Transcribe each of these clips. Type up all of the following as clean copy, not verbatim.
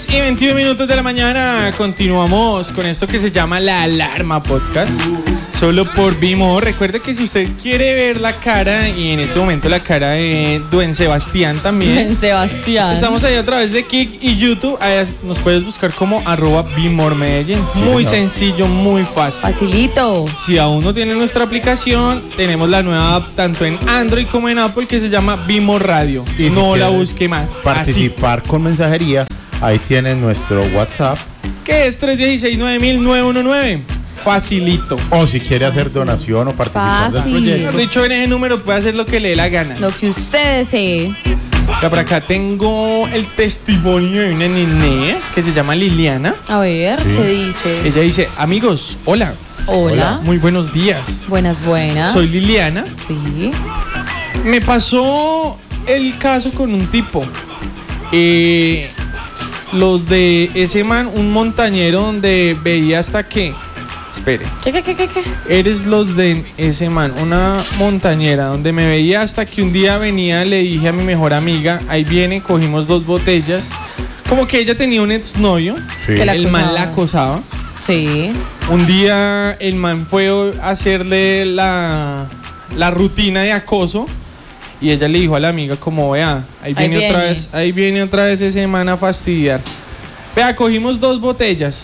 10:21 de la mañana. Continuamos con esto que se llama La Alarma Podcast. Solo por Vimo. Recuerde que si usted quiere ver la cara, y en este momento la cara de Duen Sebastián también. Duen Sebastián. Estamos ahí a través de Kik y YouTube. Ahí nos puedes buscar como @VimorMedellín. Muy sencillo, muy fácil. Facilito. Si aún no tiene nuestra aplicación, tenemos la nueva app tanto en Android como en Apple que se llama Vimor Radio. Y si no la quieres busque más. Participar con mensajería, ahí tienen nuestro WhatsApp. Que es 316-9000-919. Facilito. O si quiere hacer donación o participar del proyecto. De hecho, en ese número puede hacer lo que le dé la gana. Lo que usted desee. Ya por acá tengo el testimonio de una niña que se llama Liliana. A ver, Sí. ¿qué dice? Ella dice: amigos, hola. Hola. Muy buenos días. Buenas, buenas. Soy Liliana. Sí. Me pasó el caso con un tipo. Los de ese man, un montañero donde veía hasta que... Espere. ¿Qué? Eres los de ese man, una montañera donde me veía hasta que un día venía, le dije a mi mejor amiga, ahí viene, cogimos 2 botellas. Como que ella tenía un exnovio, Sí. Que la el man la acosaba. acosaba. Sí. Un día el man fue a hacerle la rutina de acoso y ella le dijo a la amiga como, vea, ahí viene otra vez ese man a fastidiar. Vea, cogimos 2 botellas,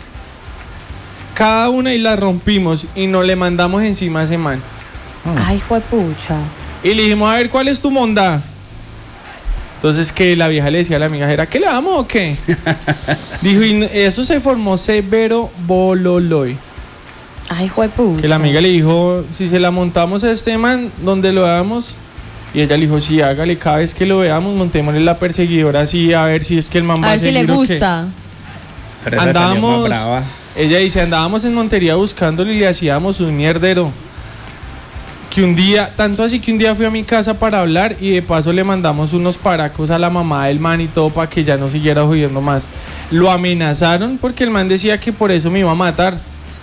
cada una, y las rompimos y nos le mandamos encima a ese man. Ay, juepucha. Y le dijimos, a ver, ¿cuál es tu mondad? Entonces que la vieja le decía a la amiga, ¿era que le damos o qué? Dijo, y eso se formó severo bololoy. Ay, juepucha. Que la amiga le dijo, si se la montamos a este man, ¿dónde lo damos? Y ella le dijo, sí, hágale, cada vez que lo veamos, montémosle la perseguidora así, a ver si es que el man va A ver si le seguir o qué. gusta. Pero esa salió más brava. Ella dice, andábamos en Montería buscándole y le hacíamos un mierdero. Que un día, tanto así que un día fui a mi casa para hablar y de paso le mandamos unos paracos a la mamá del man y todo para que ya no siguiera jodiendo más. Lo amenazaron porque el man decía que por eso me iba a matar.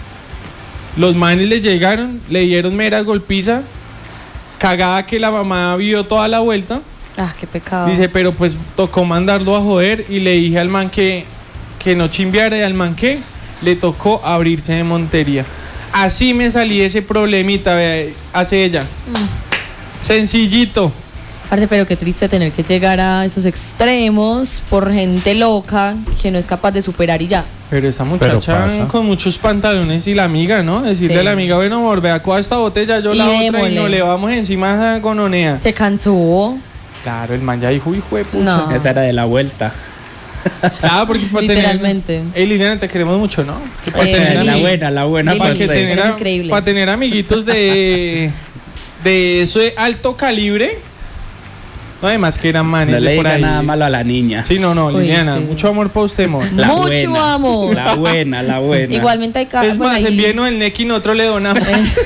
Los manes le llegaron, le dieron mera golpiza, cagada que la mamá vio toda la vuelta. Ah, qué pecado. Dice, pero pues tocó mandarlo a joder y le dije al man que no chimbeara, y al man que le tocó abrirse de Montería. Así me salí de ese problemita, vea, hace ella. Sencillito. Aparte, pero qué triste tener que llegar a esos extremos por gente loca que no es capaz de superar y ya. Pero esta Pero muchacha pasa. con muchos pantalones y la amiga, ¿no? Decirle Sí. a la amiga, bueno, amor, vea, coja esta botella, yo Y la otra, démosle. y nos le vamos encima a esa gononea. Se cansó. Claro, el man ya dijo, hijo de pucha. No. Esa era de la vuelta. Claro, porque para Literalmente. Tener... Liliana, te queremos mucho, ¿no? Que para Lili. tener, La buena Lili. para para que usted. tener, Eres increíble. para tener amiguitos de eso de alto calibre. No, además que eran manes No le de por diga ahí. nada malo a la niña. Sí, no, Uy, Liliana, sí. mucho amor para usted, amor. La Mucho buena, amor. La buena. Igualmente hay casos. Es más, envíenos el Neki y nosotros le donamos.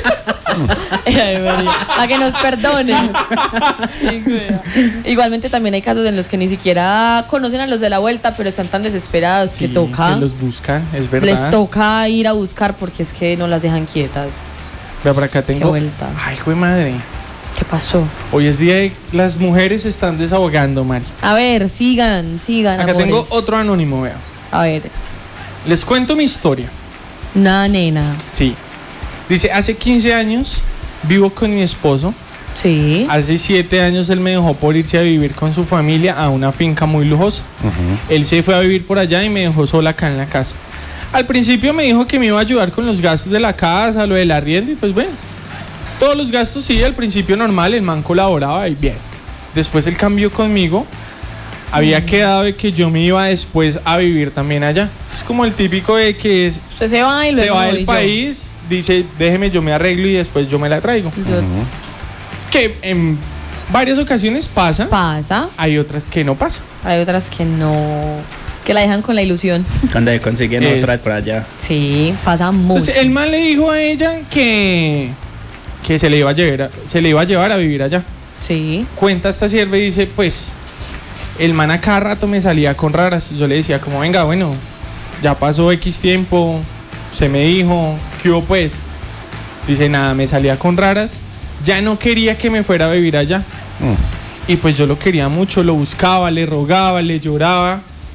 Para que nos perdonen. Igualmente también hay casos en los que ni siquiera conocen a los de la vuelta, pero están tan desesperados que Sí, toca. que los buscan, es verdad. Les toca ir a buscar porque es que no las dejan quietas. Vea, por acá tengo. Qué vuelta. Ay, güey, madre. ¿Qué pasó? Hoy es día de las mujeres se están desahogando, Mari. A ver, sigan, Acá amores. tengo otro anónimo, vea. A ver, Les cuento mi historia. una nena. Sí. Dice, hace 15 años vivo con mi esposo. Sí. Hace 7 años él me dejó por irse a vivir con su familia a una finca muy lujosa. Él se fue a vivir por allá y me dejó sola acá en la casa. Al principio me dijo que me iba a ayudar con los gastos de la casa, lo del arriendo, y pues bueno, todos los gastos sí, al principio normal, el man colaboraba y bien. Después él cambió conmigo. Había quedado de que yo me iba después a vivir también allá. Es como el típico de que Usted se va y luego se va voy del yo. país, dice, déjeme, yo me arreglo y después yo me la traigo. Yo- Que en varias ocasiones pasa, Pasa. hay otras que no pasa. Hay otras que no. Que la dejan con la ilusión. Cuando se consiguen Es- otra por allá. Sí, pasa mucho. Entonces el man le dijo a ella que se le iba a llevar a vivir allá. Sí. Cuenta esta sierva y dice, pues, el man a cada rato me salía con raras. Yo le decía como, venga, bueno, ya pasó X tiempo, se me dijo, ¿qué hubo pues? Dice, nada, me salía con raras, ya no quería que me fuera a vivir allá. Y pues yo lo quería mucho, lo buscaba, le rogaba, le lloraba.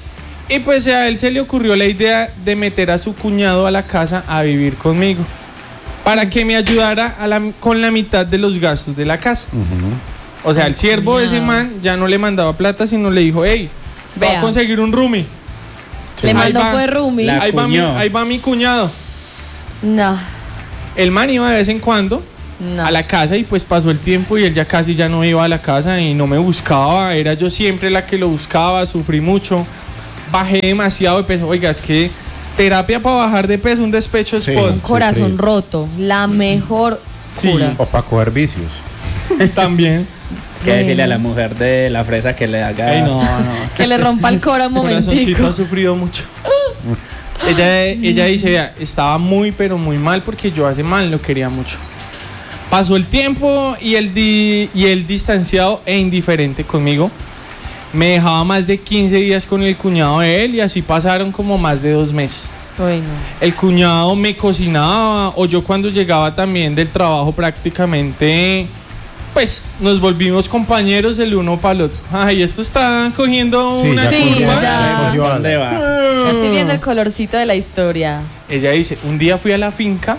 Y pues a él se le ocurrió la idea de meter a su cuñado a la casa a vivir conmigo, para que me ayudara con la mitad de los gastos de la casa. O sea, el siervo de ese man ya no le mandaba plata, sino le dijo, hey, va a conseguir un roomie. Sí. Le mandó fue roomie. Ahí va mi cuñado. No. El man iba de vez en cuando a la casa y pues pasó el tiempo y él ya casi ya no iba a la casa y no me buscaba. Era yo siempre la que lo buscaba, sufrí mucho. Bajé demasiado de peso. Oiga, es que terapia para bajar de peso, un despecho spot. Un corazón roto, la mejor cura. O para coger vicios. También. Que decirle a la mujer de la fresa que le haga. Ay, no. Que le rompa el cora un momentico. Corazoncito ha sufrido mucho. Ella dice, vea, estaba muy pero muy mal porque yo hace mal lo quería mucho. Pasó el tiempo y él distanciado e indiferente conmigo. Me dejaba más de 15 días con el cuñado de él y así pasaron como más de 2 meses. Bueno. El cuñado me cocinaba o yo cuando llegaba también del trabajo prácticamente, pues nos volvimos compañeros el uno para el otro. Ay, esto está cogiendo una curva. Ya. ¿Dónde va? Ya estoy viendo el colorcito de la historia. Ella dice, un día fui a la finca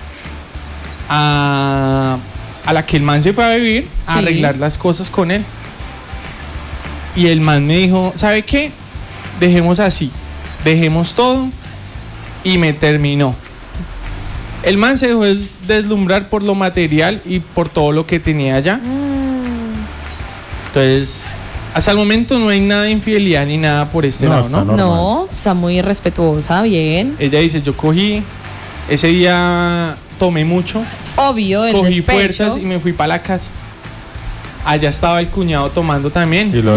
a la que el man se fue a vivir, a arreglar las cosas con él. Y el man me dijo, ¿sabe qué? Dejemos así, dejemos todo. Y me terminó. El man se dejó deslumbrar por lo material y por todo lo que tenía allá. Entonces, hasta el momento no hay nada de infidelidad ni nada por este lado, ¿no? No, está muy respetuosa, bien. Ella dice, yo cogí, ese día tomé mucho. Obvio, el cogí despecho. Fuerzas y me fui para la casa. Allá estaba el cuñado tomando también. Y lo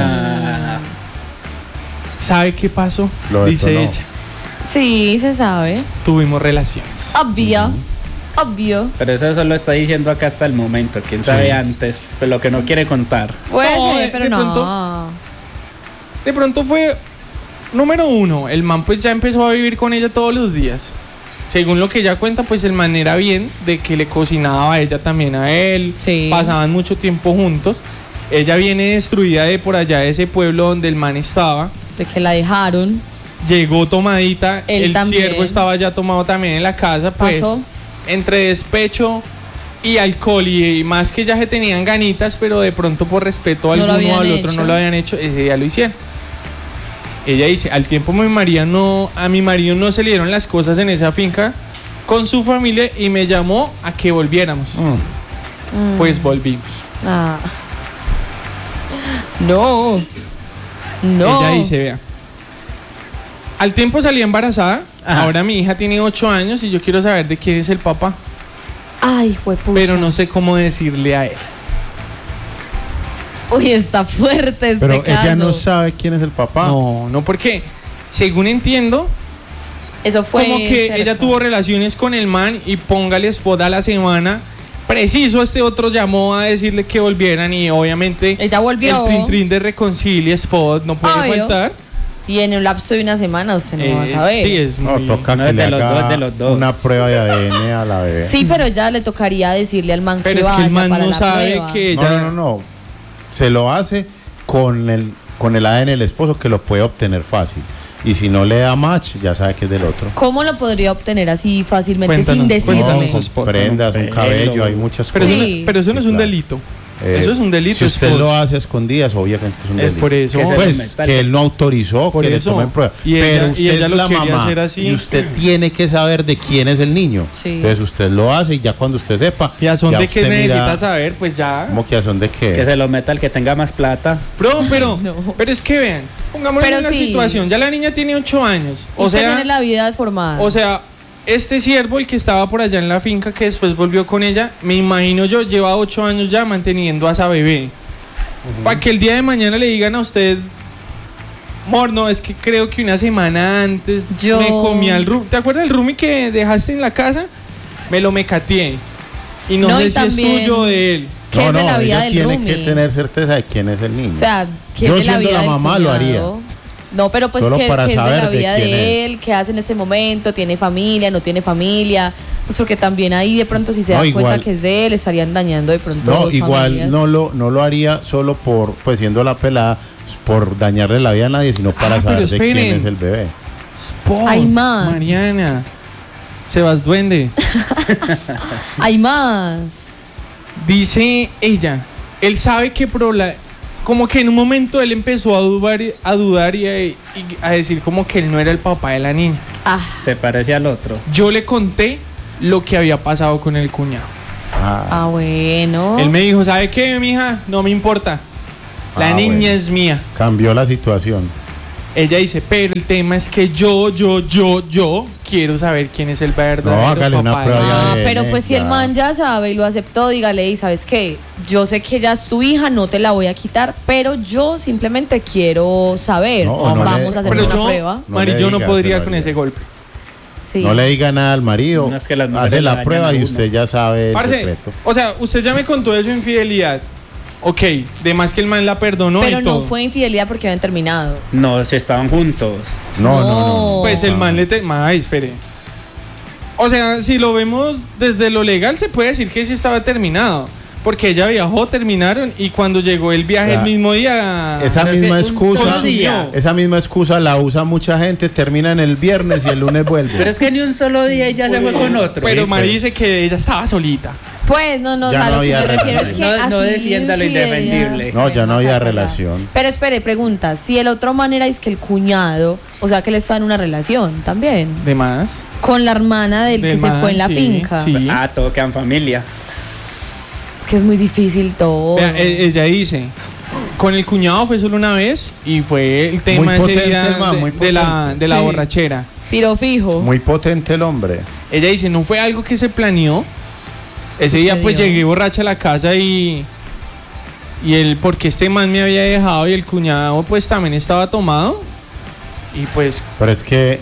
¿Sabe qué pasó? Dice ella. Sí, se sabe. Tuvimos relaciones. Obvio. Pero eso solo está diciendo acá hasta el momento. ¿Quién sabe antes? Pues lo que no quiere contar. Puede No, ser, pero de no. De pronto fue, número uno, el man pues ya empezó a vivir con ella todos los días. Según lo que ella cuenta, pues el man era bien, de que le cocinaba a ella también a él. Sí. Pasaban mucho tiempo juntos. Ella viene destruida de por allá de ese pueblo donde el man estaba. De que la dejaron. Llegó tomadita, Él el también. siervo estaba ya tomado también en la casa, pues Pasó. entre despecho y alcohol y más que ya se tenían ganitas, pero de pronto por respeto al No lo uno habían al otro hecho. no lo habían hecho, ese día lo hicieron. Ella dice, al tiempo a mi marido no se le dieron las cosas en esa finca con su familia y me llamó a que volviéramos. Pues volvimos. No. Ella dice, vea, al tiempo salí embarazada. Ajá. Ahora mi hija tiene 8 años y yo quiero saber de quién es el papá. Ay, juepucha. Pero no sé cómo decirle a él. Uy, está fuerte este Pero caso. ella no sabe quién es el papá. No, porque según entiendo, Eso fue como que cerca. ella tuvo relaciones con el man y póngale spot a la semana. Preciso, este otro llamó a decirle que volvieran y obviamente Ella volvió. el trin de reconcilia spot no puede Obvio. faltar. Y en un lapso de una semana usted no va a saber. Sí, es No, muy... toca No, que es le de los haga dos, de los dos. una prueba de ADN a la bebé. Sí, pero ya le tocaría decirle al man Pero que es que vaya el man para no la sabe prueba. que ella... No. Se lo hace con el ADN del esposo, que lo puede obtener fácil. Y si no le da match, ya sabe que es del otro. ¿Cómo lo podría obtener así fácilmente Cuéntanos, sin decirme? cuéntanos. Con Spot, prendas, con un un cabello, pelo. hay muchas Pero, cosas. Sí. eso no es Sí, un claro. delito. Eso es un delito. Si usted spot. lo hace a escondidas, obviamente es un Es delito. por eso. Que se lo Pues meta que él no autorizó Por que eso. le tomen prueba. Y ella- Pero y usted ella es lo la quería mamá hacer así. y usted tiene que saber de quién es el niño. Sí. Entonces usted lo hace y ya cuando usted sepa. ¿Y a son ya de qué usted mira- necesita saber? Pues ya. ¿Cómo que a son de qué? Que se lo meta el que tenga más plata. Bro, pero No. es que vean, pongámonos Pero en una sí. situación. Ya la niña tiene 8 años. Usted tiene la vida deformada. O sea, este siervo, el que estaba por allá en la finca, que después volvió con ella, me imagino yo, lleva 8 años ya manteniendo a esa bebé. Para que el día de mañana le digan a usted, amor, no, es que creo que una semana antes Yo- me comí al roomie. ¿Te acuerdas del roomie que dejaste en la casa? Me lo mecateé. Y no No, sé y si también- es tuyo o de él. ¿Qué es de la vida ella del tiene roomie? que tener certeza de quién es el niño. O sea, ¿qué Yo es de la siendo vida la del mamá lo cuñado? haría. No, pero pues Solo ¿qué para es de saber la de vida quién de él? ¿Qué hace en ese momento? ¿Tiene familia? ¿No tiene familia? Pues porque también ahí de pronto si se da cuenta que es de él, estarían dañando de pronto No, dos igual familias. no lo haría solo por, pues siendo la pelada, por dañarle la vida a nadie, sino para saber de quién es el bebé. Hay más. Mariana. Sebas Duende. Hay más. Dice ella, él sabe que como que en un momento él empezó a dudar y a decir como que él no era el papá de la niña. Se parece al otro. Yo le conté lo que había pasado con el cuñado. Bueno. Él me dijo, ¿sabe qué, mija? No me importa. La niña es mía. Cambió la situación. Ella dice, pero el tema es que yo quiero saber quién es el verdadero No, hágale papá una prueba. Pero pues si el man ya sabe y lo aceptó, dígale, y ¿sabes qué? Yo sé que ella es tu hija, no te la voy a quitar, pero yo simplemente quiero saber. Vamos a hacer una prueba. Mari, yo no podría con ese golpe. Sí. No le diga nada al marido, hace la prueba y usted ya sabe el secreto. O sea, usted ya me contó de su infidelidad. Ok, de más que el man la perdonó pero y todo. no fue infidelidad porque habían terminado. No, se estaban juntos. No. Pues el man espere. O sea, si lo vemos desde lo legal, se puede decir que sí estaba terminado. Porque ella viajó, terminaron y cuando llegó el viaje el mismo día. Esa misma excusa la usa mucha gente, termina en el viernes y el lunes vuelve. Pero es que ni un solo día y ya se fue con otro. Pero Mari dice que ella estaba solita. Pues no, Ya a no lo que había me refiero es que no así defienda lo indefendible. No, ya no había relación. Pero espere, pregunta, si el otro man era es que el cuñado, o sea que él estaba en una relación también. ¿De más? Con la hermana del que se fue en la finca. Sí. Todo queda en familia. Es que es muy difícil todo. Vea, ella dice, con el cuñado fue solo una vez y fue el tema Muy ese día potente, de la borrachera. Tiro fijo. Muy potente el hombre. Ella dice, no fue algo que se planeó. Ese día pues llegué borracha a la casa y él, porque este man me había dejado y el cuñado pues también estaba tomado. Y pues... Pero es que...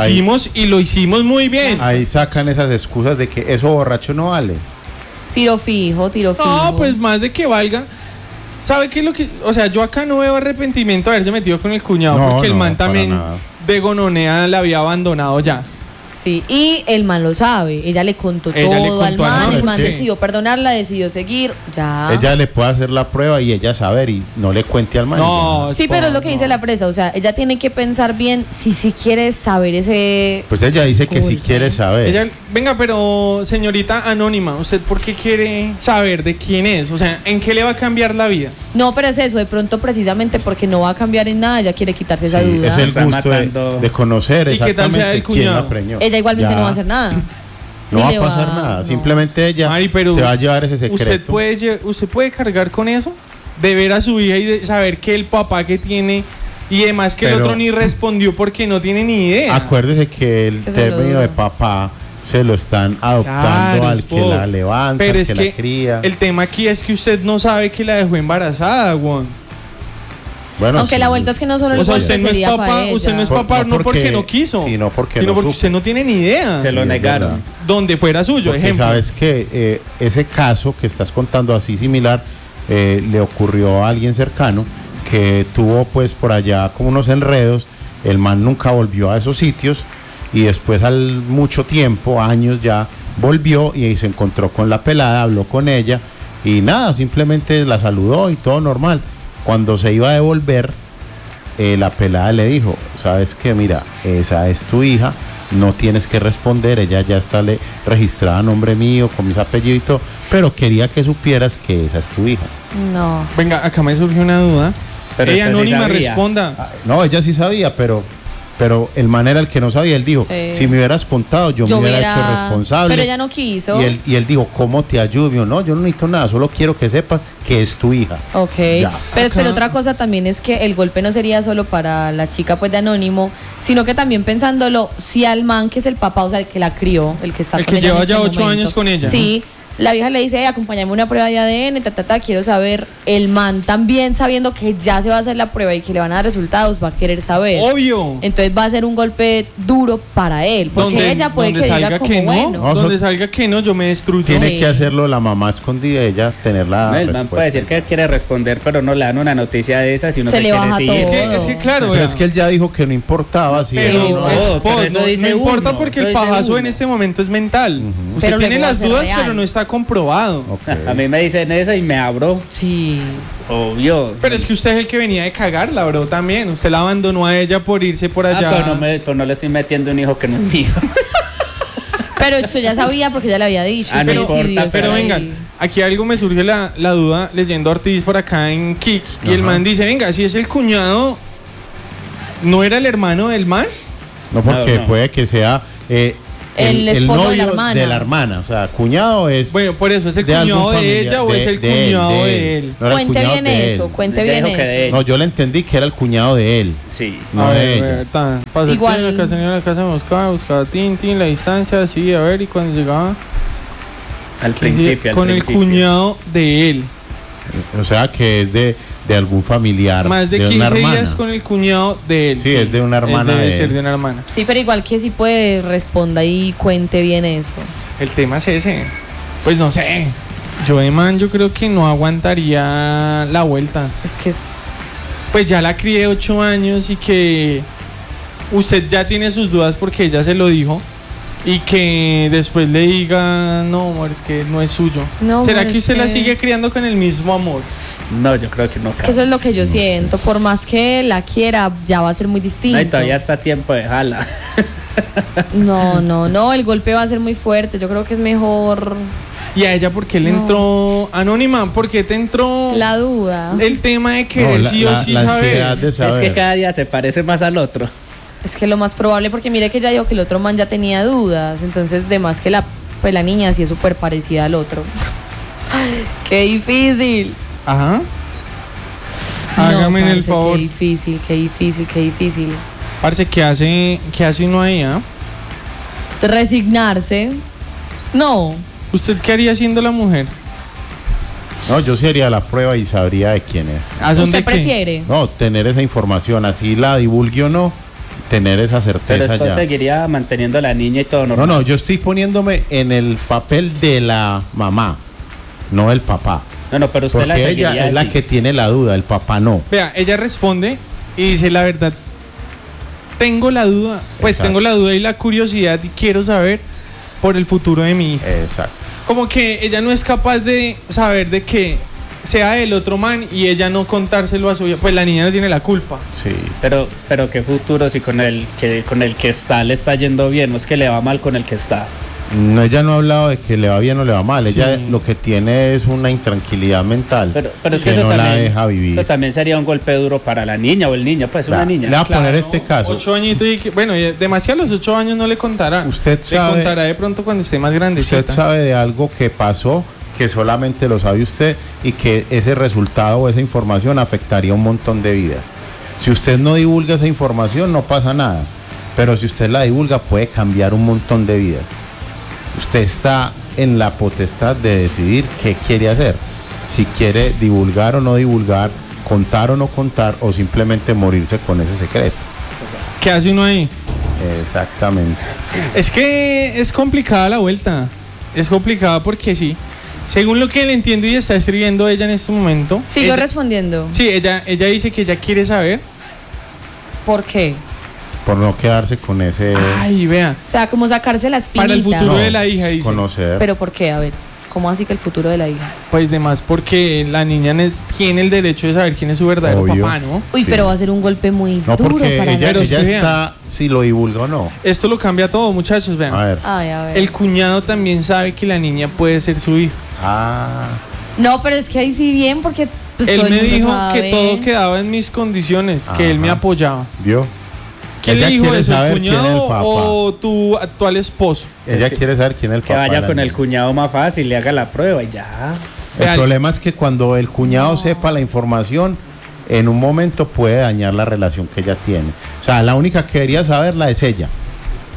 y lo hicimos muy bien. Ahí sacan esas excusas de que eso borracho no vale. Tiro fijo. No, pues más de que valga. ¿Sabe qué es lo que...? O sea, yo acá no veo arrepentimiento de haberse metido con el cuñado porque el man también de gononea la había abandonado ya. Sí, y el man lo sabe. Ella le contó todo al man. El man decidió perdonarla, decidió seguir. Ya. Ella le puede hacer la prueba y ella saber y no le cuente al man. No, sí, pero es lo que dice la presa. O sea, ella tiene que pensar bien si quiere saber ese. Pues ella dice que si quiere saber. Venga, pero señorita anónima, ¿usted por qué quiere saber de quién es? O sea, ¿en qué le va a cambiar la vida? No, pero es eso, de pronto precisamente porque no va a cambiar en nada, ella quiere quitarse esa duda. Es el gusto de conocer exactamente quién la preñó. Ella igualmente no va a hacer nada. No va a pasar nada, simplemente ella se va a llevar ese secreto. ¿Usted puede cargar con eso? De ver a su hija y de saber que el papá que tiene y además que el otro ni respondió porque no tiene ni idea. Acuérdese que el término de papá se lo están adoptando al que la levanta, al que la cría. El tema aquí es que usted no sabe que la dejó embarazada, Juan. Bueno, aunque la vuelta es que no solo el golpe sería para ella. Usted no es papá no porque no quiso, sino porque usted no tiene ni idea. Se lo negaron. Donde fuera suyo, porque ejemplo. Sabes que ese caso que estás contando así similar le ocurrió a alguien cercano que tuvo pues por allá como unos enredos. El man nunca volvió a esos sitios y después al mucho tiempo, años ya, volvió y se encontró con la pelada, habló con ella y nada, simplemente la saludó y todo normal. Cuando se iba a devolver, la pelada le dijo, sabes que mira, esa es tu hija, no tienes que responder, ella ya está registrada a nombre mío, con mis apellidos y todo, pero quería que supieras que esa es tu hija. No. Venga, acá me surgió una duda. Pero ella anónima responda. No, ella sí sabía, pero el man era el que no sabía. Él dijo, si me hubieras contado, yo me hubiera hecho responsable. Pero ella no quiso. Y él dijo, ¿cómo te ayudo? Yo, no, yo no necesito nada, solo quiero que sepas que es tu hija. Ok. Ya. Pero otra cosa también es que el golpe no sería solo para la chica pues de Anónimo, sino que también pensándolo, si al man que es el papá, o sea, el que la crió, el que está el con que ella lleva en ya este 8 años con ella. Sí. La vieja le dice, acompáñame a una prueba de ADN, quiero saber. El man también, sabiendo que ya se va a hacer la prueba y que le van a dar resultados, va a querer saber. Obvio. Entonces va a ser un golpe duro para él, porque ella puede que diga como que no, bueno. Donde salga que no, yo me destruyo. Tiene que hacerlo la mamá escondida, ella tener la el man puede decir que quiere responder, pero no le dan una noticia de esas y uno se le baja todo. Es que claro. Pero es que él ya dijo que no importaba. Pero no importa porque el pajazo en este momento es mental. Usted pero tiene las dudas, real. pero no está comprobado. Okay. A mí me dicen eso y me abro. Sí. Obvio. Pero es que usted es el que venía de cagarla, bro, también. Usted la abandonó a ella por irse por allá. Pero no le estoy metiendo un hijo que no es mío. Pero eso ya sabía porque ya le había dicho. No importa, pero vengan, aquí algo me surge la duda leyendo a Ortiz por acá en Kik. Y el man dice, venga, si es el cuñado, ¿no era el hermano del man? No, porque puede que sea el esposo novio de la hermana. O sea, cuñado es. Bueno, por eso, ¿es el cuñado de ella o es el cuñado de él? No, cuente bien eso, cuente bien eso. No, yo le entendí que era el cuñado de él. Sí. No de ella. Igual. La casa buscaba tin, la distancia, sí, a ver, y cuando llegaba. Al principio. Con el cuñado de él. O sea, que es de algún familiar. Más de 15 días con el cuñado de él. Sí, es de una hermana. Debe ser de una hermana. Sí, pero igual que si puede, responda y cuente bien eso. El tema es ese. Pues no sé. Yo de man, yo creo que no aguantaría la vuelta. Es que es... Pues ya la crié 8 años y que usted ya tiene sus dudas porque ella se lo dijo. Y que después le diga, no, amor, es que no es suyo. No, ¿será que usted la sigue criando con el mismo amor? No, yo creo que no. Es que eso es lo que yo siento. Por más que la quiera, ya va a ser muy distinto. No, y todavía está a tiempo de jala. No, el golpe va a ser muy fuerte. Yo creo que es mejor... ¿Y a ella por qué le entró anónima? ¿Por qué te entró la duda? El tema de querer sí o sí saber. Es que cada día se parece más al otro. Es que lo más probable, porque mire que ya dijo que el otro man ya tenía dudas, entonces de más que la niña sí es súper parecida al otro. ¡Qué difícil! Ajá. Hágame el favor. Qué difícil. Parce, ¿qué hace uno ahí, Resignarse. No. ¿Usted qué haría siendo la mujer? No, yo sí haría la prueba y sabría de quién es. ¿Usted prefiere? No, tener esa información, así la divulgue o no, tener esa certeza. Pero esto ya seguiría manteniendo a la niña y todo normal. No, yo estoy poniéndome en el papel de la mamá, no el papá. No, pero usted la seguiría. Porque ella es la que tiene la duda, el papá no. Vea, ella responde y dice la verdad. Tengo la duda, pues exacto. Tengo la duda y la curiosidad y quiero saber por el futuro de mi hija. Exacto. Como que ella no es capaz de saber de que sea el otro man y ella no contárselo a su hija, pues la niña no tiene la culpa. Sí. Pero qué futuro si con el que está le está yendo bien, no es que le va mal con el que está. No, ella no ha hablado de que le va bien o le va mal, sí. Ella lo que tiene es una intranquilidad mental, pero es que eso no también, la deja vivir. Eso también sería un golpe duro para la niña o el niño, pues una niña. Le voy a poner este caso. 8 añitos y bueno, demasiado los 8 años no le contará. Usted sabe. Le contará de pronto cuando esté más grandecita. Usted sabe de algo que pasó, que solamente lo sabe usted y que ese resultado o esa información afectaría un montón de vidas. Si usted no divulga esa información no pasa nada, pero si usted la divulga puede cambiar un montón de vidas. Usted está en la potestad de decidir qué quiere hacer, si quiere divulgar o no divulgar, contar o no contar, o simplemente morirse con ese secreto. ¿Qué hace uno ahí? Exactamente. Es que es complicada la vuelta, es complicada porque sí, según lo que le entiendo y está escribiendo ella en este momento. ¿Sigo respondiendo? Sí, ella dice que ella quiere saber. ¿Por qué? Por no quedarse con ese... Ay, vea. O sea, como sacarse la espinita. Para el futuro de la hija, dice. Conocer. ¿Pero por qué? A ver, ¿cómo así que el futuro de la hija? Pues demás porque la niña tiene el derecho de saber quién es su verdadero papá, ¿no? Uy, sí. Pero va a ser un golpe muy duro porque para ella la ella está, si lo divulga o no. Esto lo cambia todo, muchachos, vean. A ver. Ay, a ver. El cuñado también sabe que la niña puede ser su hija. Ah. No, pero es que ahí sí bien, porque pues, él me dijo sabe. que todo quedaba en mis condiciones, Ajá. que él me apoyaba. ¿Vio? ¿Quién le dijo eso, el cuñado o tu actual esposo? Ella quiere saber quién es el papá. Que vaya con el cuñado más fácil, le haga la prueba y ya. El problema es que cuando el cuñado sepa la información, en un momento puede dañar la relación que ella tiene. O sea, la única que debería saberla es ella.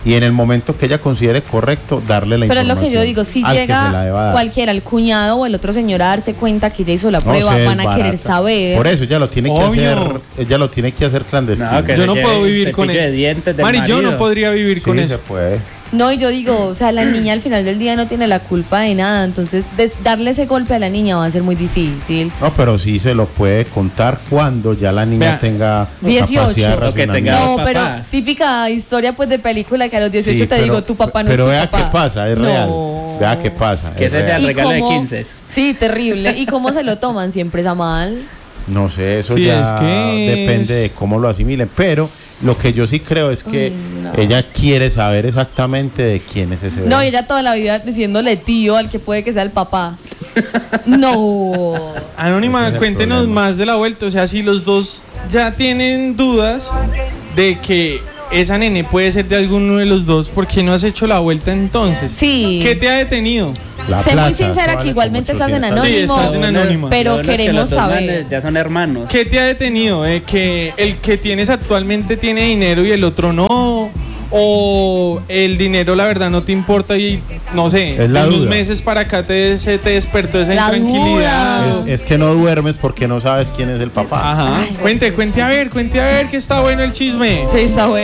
y en el momento que ella considere correcto, darle la información. Pero es lo que yo digo, si llega cualquiera, el cuñado o el otro señor a darse cuenta que ella hizo la prueba, van a querer saber. Por eso ella lo tiene que hacer clandestino. No, yo no puedo vivir con él. Mari, yo no podría vivir con eso. Se puede. No, y yo digo, o sea, la niña al final del día no tiene la culpa de nada, entonces darle ese golpe a la niña va a ser muy difícil. No, pero sí se lo puede contar cuando ya la niña tenga 18. Que tenga no, pero típica historia pues de película que a los 18 te digo, tu papá no es tu papá. Pero vea qué pasa, es real. Vea qué pasa. Que ese sea el regalo de 15. Sí, terrible. ¿Y cómo se lo toman? ¿Siempre es a mal? No sé, eso ya depende de cómo lo asimilen, pero lo que yo sí creo es que ella quiere saber exactamente de quién es ese bebé. No, y ella toda la vida diciéndole tío al que puede que sea el papá. No. Anónima, cuéntenos más de la vuelta. O sea, si los dos ya tienen dudas de que esa nene puede ser de alguno de los dos, ¿por qué no has hecho la vuelta entonces? Sí. ¿Qué te ha detenido? Sé muy sincera que igualmente estás en anónimo, sí, estás en anónimo, pero queremos saber. Ya son hermanos. ¿Qué te ha detenido? ¿Que el que tienes actualmente tiene dinero y el otro no? ¿O el dinero la verdad no te importa y no sé, en unos meses para acá se te despertó esa intranquilidad? Es que no duermes porque no sabes quién es el papá. Ajá. Cuente a ver que está bueno el chisme. Sí, está bueno.